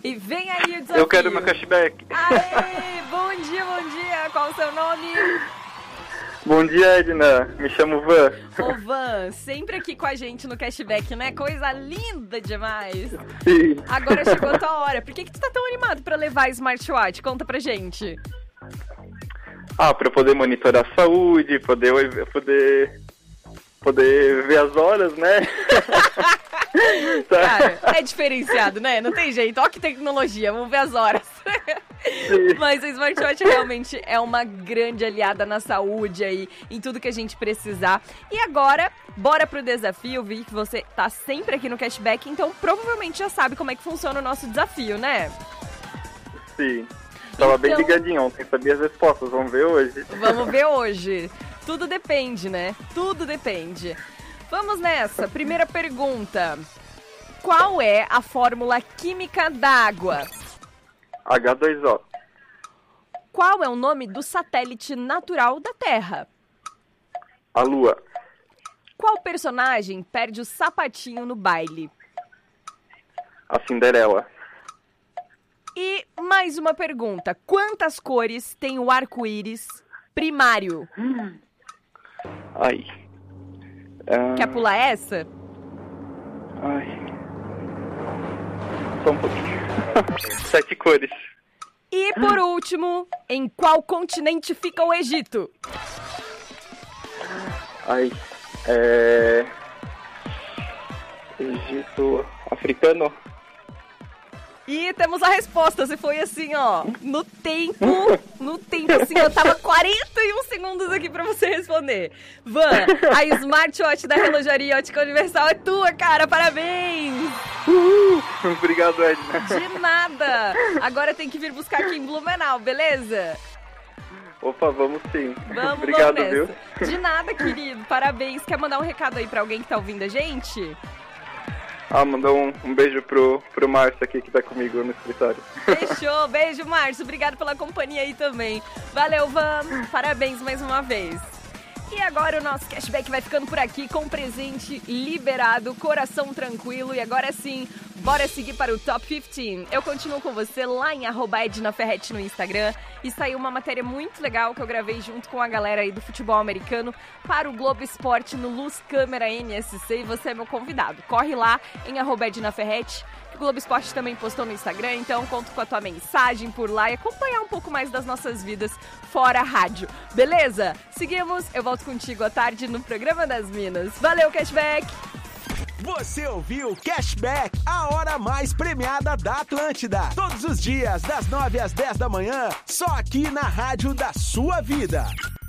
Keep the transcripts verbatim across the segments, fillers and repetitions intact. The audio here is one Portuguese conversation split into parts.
E vem aí o desafio. Eu quero meu cashback. Aê, bom dia, bom dia. Qual o seu nome? Bom dia, Edna. Me chamo Van. Ô, Van, sempre aqui com a gente no cashback, né? Coisa linda demais. Sim. Agora chegou a tua hora. Por que, que tu tá tão animado pra levar smartwatch? Conta pra gente. Ah, pra eu poder monitorar a saúde, poder, poder, poder ver as horas, né? Cara, é diferenciado, né? Não tem jeito. Ó que tecnologia, vamos ver as horas. Sim. Mas a smartwatch realmente é uma grande aliada na saúde aí, em tudo que a gente precisar. E agora, bora pro desafio. Vi que você tá sempre aqui no cashback, então provavelmente já sabe como é que funciona o nosso desafio, né? Sim. Tava Então- bem ligadinho ontem, sabia as respostas. Vamos ver hoje. Vamos ver hoje. Tudo depende, né? Tudo depende. Vamos nessa. Primeira pergunta. Qual é a fórmula química da água? H dois O. Qual é o nome do satélite natural da Terra? A Lua. Qual personagem perde o sapatinho no baile? A Cinderela. E mais uma pergunta. Quantas cores tem o arco-íris primário? Ai. Ah, Quer pular essa? Ai. Só um pouquinho. Sete cores. E por último, em qual continente fica o Egito? Ai. É... Egito africano. E temos a resposta, se foi assim, ó, no tempo, no tempo, assim, eu tava quarenta e um segundos aqui pra você responder. Van, a smartwatch da Relojaria Ótica Universal é tua, cara, parabéns! Uhul. Obrigado, Edna. De nada! Agora tem que vir buscar aqui em Blumenau, beleza? Opa, vamos sim. Vamos, Obrigado, vamos viu? nessa. De nada, querido, parabéns. Quer mandar um recado aí pra alguém que tá ouvindo a gente? Ah, mandou um, um beijo pro, pro Márcio aqui que tá comigo no escritório. Fechou, beijo, Márcio. Obrigado pela companhia aí também. Valeu, Van. Parabéns mais uma vez. E agora o nosso cashback vai ficando por aqui com presente liberado, coração tranquilo. E agora sim, bora seguir para o Top quinze. Eu continuo com você lá em arroba Edna Ferretti no Instagram. E saiu uma matéria muito legal que eu gravei junto com a galera aí do futebol americano para o Globo Esporte no Luz Câmera N S C. E você é meu convidado. Corre lá em arroba Edna Ferretti. O Globo Esporte também postou no Instagram, então conto com a tua mensagem por lá e acompanhar um pouco mais das nossas vidas fora a rádio. Beleza? Seguimos, eu volto contigo à tarde no Programa das Minas. Valeu, cashback! Você ouviu Cashback, a hora mais premiada da Atlântida. Todos os dias, das nove às dez da manhã, só aqui na rádio da sua vida.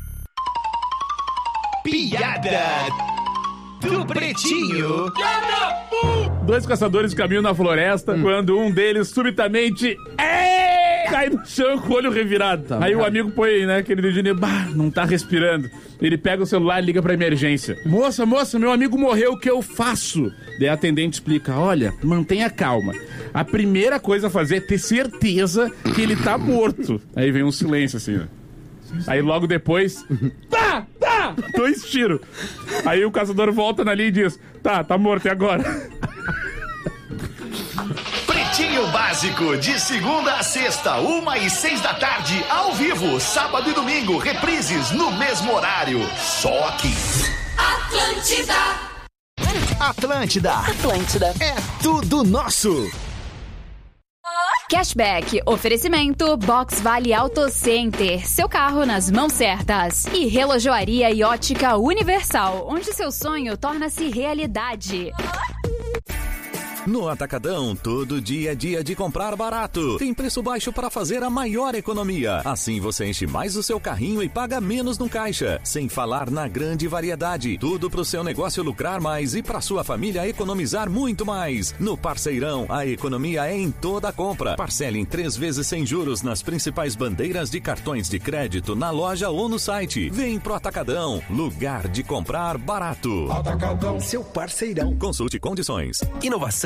Piada do Pretinho. Dois caçadores caminham na floresta quando um deles subitamente é, cai no chão com o olho revirado. Tá, Aí o cara. amigo põe, né, aquele dedinho, bah, não tá respirando. Ele pega o celular e liga pra emergência. Moça, moça, meu amigo morreu, o que eu faço? Daí a atendente explica, olha, mantenha calma. A primeira coisa a fazer é ter certeza que ele tá morto. Aí vem um silêncio assim, né? Aí logo depois, tá, tá, dois tiros. Aí o caçador volta na linha e diz, tá, tá morto, e agora? Pretinho Básico, de segunda a sexta, uma e seis da tarde, ao vivo, sábado e domingo, reprises no mesmo horário. Só aqui. Atlântida. Atlântida. Atlântida. É tudo nosso. Cashback, oferecimento Box Vale Auto Center, seu carro nas mãos certas. E Relojoaria e Ótica Universal, onde seu sonho torna-se realidade. No Atacadão, todo dia é dia de comprar barato. Tem preço baixo para fazer a maior economia. Assim você enche mais o seu carrinho e paga menos no caixa. Sem falar na grande variedade. Tudo para o seu negócio lucrar mais e para sua família economizar muito mais. No Parceirão, a economia é em toda a compra. Parcele em três vezes sem juros nas principais bandeiras de cartões de crédito na loja ou no site. Vem pro Atacadão, lugar de comprar barato. Atacadão, seu parceirão. Consulte condições. Inovação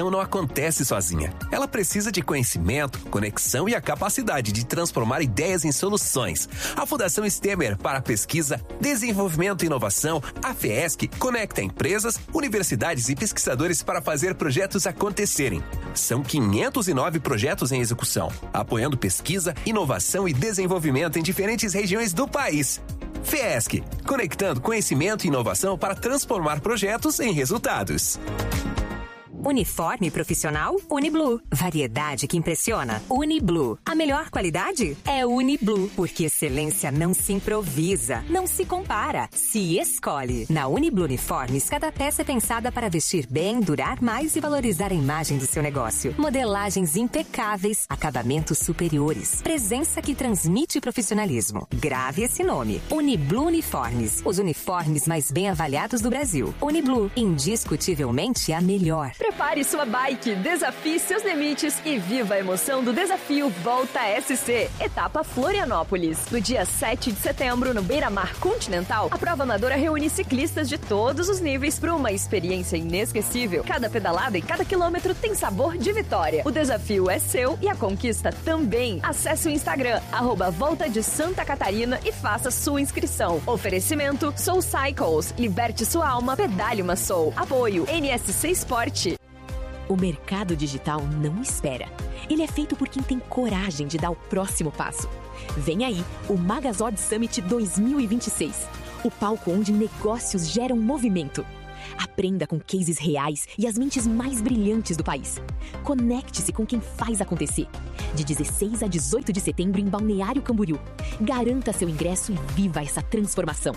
inovação não acontece sozinha. Ela precisa de conhecimento, conexão e a capacidade de transformar ideias em soluções. A Fundação Stemer para Pesquisa, Desenvolvimento e Inovação, a FESC, conecta empresas, universidades e pesquisadores para fazer projetos acontecerem. São quinhentos e nove projetos em execução, apoiando pesquisa, inovação e desenvolvimento em diferentes regiões do país. FESC, conectando conhecimento e inovação para transformar projetos em resultados. Uniforme profissional? Uniblue. Variedade que impressiona? Uniblue. A melhor qualidade? É Uniblue. Porque excelência não se improvisa, não se compara, se escolhe. Na Uniblue Uniformes, cada peça é pensada para vestir bem, durar mais e valorizar a imagem do seu negócio. Modelagens impecáveis, acabamentos superiores, presença que transmite profissionalismo. Grave esse nome. Uniblue Uniformes. Os uniformes mais bem avaliados do Brasil. Uniblue. Indiscutivelmente a melhor. Prepare sua bike, desafie seus limites e viva a emoção do desafio Volta S C, etapa Florianópolis. No dia sete de setembro, no Beira-Mar Continental, a prova amadora reúne ciclistas de todos os níveis para uma experiência inesquecível. Cada pedalada e cada quilômetro tem sabor de vitória. O desafio é seu e a conquista também. Acesse o Instagram, arroba Volta de Santa Catarina e faça sua inscrição. Oferecimento Soul Cycles, liberte sua alma, pedale uma Soul. Apoio N S C Sport. O mercado digital não espera. Ele é feito por quem tem coragem de dar o próximo passo. Vem aí o Magazord Summit dois mil e vinte e seis, o palco onde negócios geram movimento. Aprenda com cases reais e as mentes mais brilhantes do país. Conecte-se com quem faz acontecer. De dezesseis a dezoito de setembro em Balneário Camboriú. Garanta seu ingresso e viva essa transformação.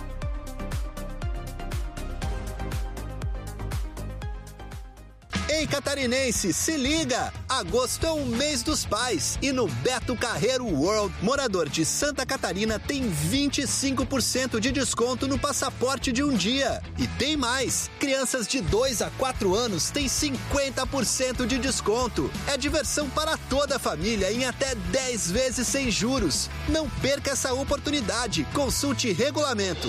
Ei, catarinense, se liga! Agosto é o mês dos pais e no Beto Carreiro World, morador de Santa Catarina tem vinte e cinco por cento de desconto no passaporte de um dia. E tem mais! Crianças de dois a quatro anos têm cinquenta por cento de desconto. É diversão para toda a família em até dez vezes sem juros. Não perca essa oportunidade. Consulte regulamento.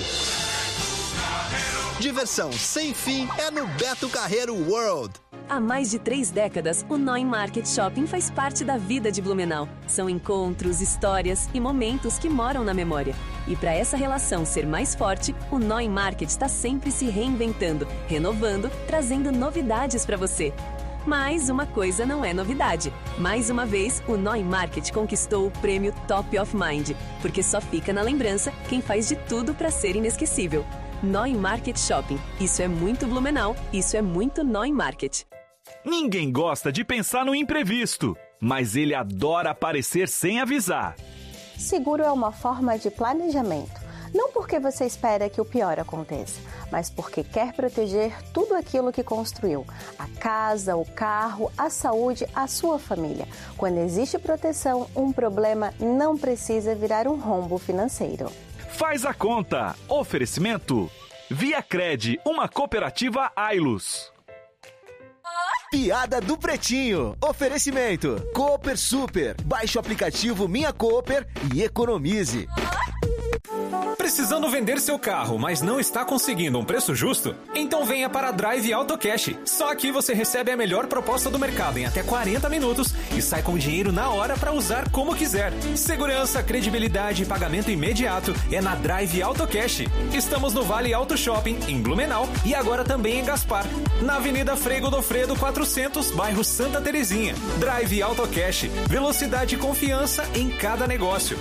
Diversão sem fim é no Beto Carreiro World. Há mais de três décadas, o Noi Market Shopping faz parte da vida de Blumenau. São encontros, histórias e momentos que moram na memória. E para essa relação ser mais forte, o Noi Market está sempre se reinventando, renovando, trazendo novidades para você. Mas uma coisa não é novidade. Mais uma vez, o Noi Market conquistou o prêmio Top of Mind, porque só fica na lembrança quem faz de tudo para ser inesquecível. Noi Market Shopping. Isso é muito Blumenau, isso é muito Noi Market. Ninguém gosta de pensar no imprevisto, mas ele adora aparecer sem avisar. Seguro é uma forma de planejamento. Não porque você espera que o pior aconteça, mas porque quer proteger tudo aquilo que construiu. A casa, o carro, a saúde, a sua família. Quando existe proteção, um problema não precisa virar um rombo financeiro. Faz a conta. Oferecimento Viacred, uma cooperativa Ailus. Piada do Pretinho. Oferecimento Cooper Super. Baixe o aplicativo Minha Cooper e economize. Precisando vender seu carro, mas não está conseguindo um preço justo? Então venha para a Drive Auto Cash. Só aqui você recebe a melhor proposta do mercado em até quarenta minutos e sai com o dinheiro na hora para usar como quiser. Segurança, credibilidade e pagamento imediato é na Drive Auto Cash. Estamos no Vale Auto Shopping, em Blumenau, e agora também em Gaspar, na Avenida Frei Godofredo quatrocentos, bairro Santa Terezinha. Drive Auto Cash. Velocidade e confiança em cada negócio.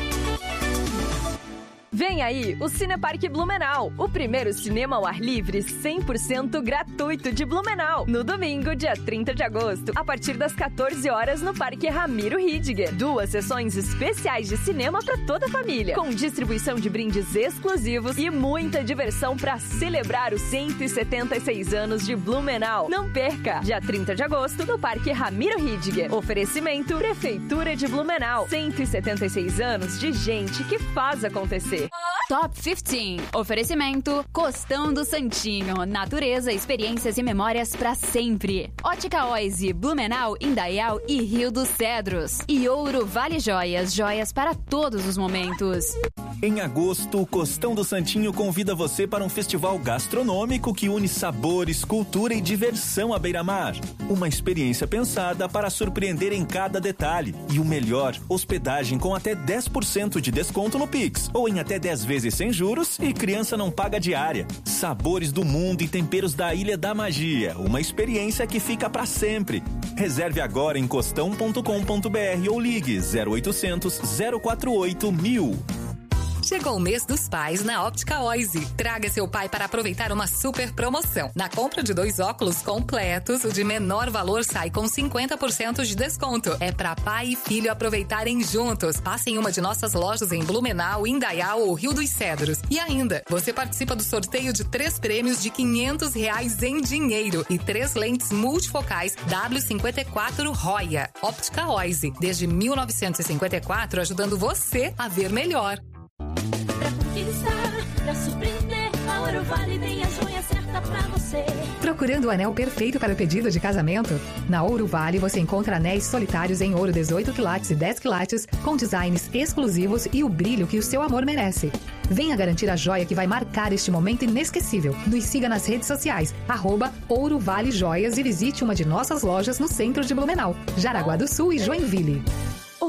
Vem aí o Cineparque Blumenau, o primeiro cinema ao ar livre cem por cento gratuito de Blumenau, no domingo, dia trinta de agosto, a partir das quatorze horas no Parque Ramiro Ridger. Duas sessões especiais de cinema para toda a família, com distribuição de brindes exclusivos e muita diversão para celebrar os cento e setenta e seis anos de Blumenau. Não perca! Dia trinta de agosto, no Parque Ramiro Ridger. Oferecimento Prefeitura de Blumenau. cento e setenta e seis anos de gente que faz acontecer. Top quinze. Oferecimento Costão do Santinho. Natureza, experiências e memórias pra sempre. Ótica Oise, Blumenau, Indaial e Rio dos Cedros. E Ouro Vale Joias. Joias para todos os momentos. Em agosto, o Costão do Santinho convida você para um festival gastronômico que une sabores, cultura e diversão à beira-mar. Uma experiência pensada para surpreender em cada detalhe. E o melhor, hospedagem com até dez por cento de desconto no Pix, ou em até dez vezes sem juros e criança não paga diária. Sabores do mundo e temperos da Ilha da Magia. Uma experiência que fica para sempre. Reserve agora em costão ponto com ponto br ou ligue zero oitocentos, zero quatro oito, mil. Chegou o mês dos pais na Óptica Oise. Traga seu pai para aproveitar uma super promoção. Na compra de dois óculos completos, o de menor valor sai com cinquenta por cento de desconto. É para pai e filho aproveitarem juntos. Passe em uma de nossas lojas em Blumenau, Indaial ou Rio dos Cedros. E ainda, você participa do sorteio de três prêmios de quinhentos reais em dinheiro e três lentes multifocais W cinquenta e quatro Roya. Óptica Oise, desde mil novecentos e cinquenta e quatro, ajudando você a ver melhor. Pra conquistar, pra surpreender, a Ouro Vale tem a joia certa pra você. Procurando o anel perfeito para o pedido de casamento? Na Ouro Vale você encontra anéis solitários em ouro dezoito quilates e dez quilates, com designs exclusivos e o brilho que o seu amor merece. Venha garantir a joia que vai marcar este momento inesquecível. Nos siga nas redes sociais, arroba Ouro Vale Joias, e visite uma de nossas lojas no centro de Blumenau, Jaraguá do Sul e Joinville.